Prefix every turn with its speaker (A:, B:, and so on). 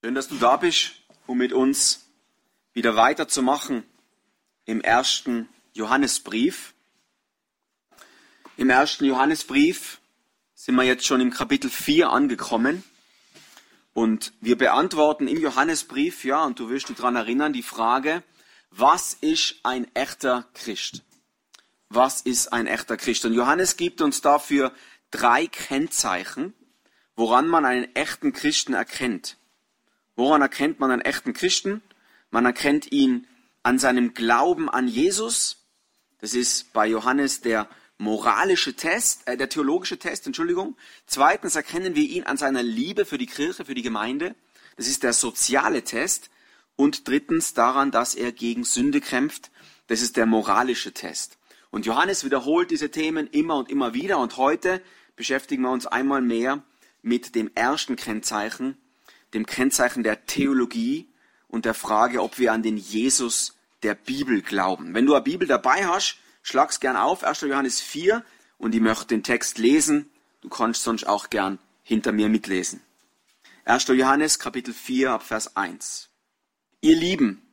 A: Schön, dass du da bist, um mit uns wieder weiterzumachen im ersten Johannesbrief. Im ersten Johannesbrief sind wir jetzt schon im Kapitel 4 angekommen und wir beantworten im Johannesbrief, und du wirst dich daran erinnern, die Frage, was ist ein echter Christ? Was ist ein echter Christ? Und Johannes gibt uns dafür 3 Kennzeichen, woran man einen echten Christen erkennt. Woran erkennt man einen echten Christen? Man erkennt ihn an seinem Glauben an Jesus. Das ist bei Johannes der moralische Test, der theologische Test, Zweitens erkennen wir ihn an seiner Liebe für die Kirche, für die Gemeinde. Das ist der soziale Test. Und drittens daran, dass er gegen Sünde kämpft. Das ist der moralische Test. Und Johannes wiederholt diese Themen immer und immer wieder. Und heute beschäftigen wir uns einmal mehr mit dem ersten Kennzeichen, dem Kennzeichen der Theologie und der Frage, ob wir an den Jesus der Bibel glauben. Wenn du eine Bibel dabei hast, schlag's gern auf, 1. Johannes 4, und ich möchte den Text lesen. Du kannst sonst auch gern hinter mir mitlesen. 1. Johannes, Kapitel 4, ab Vers 1. Ihr Lieben,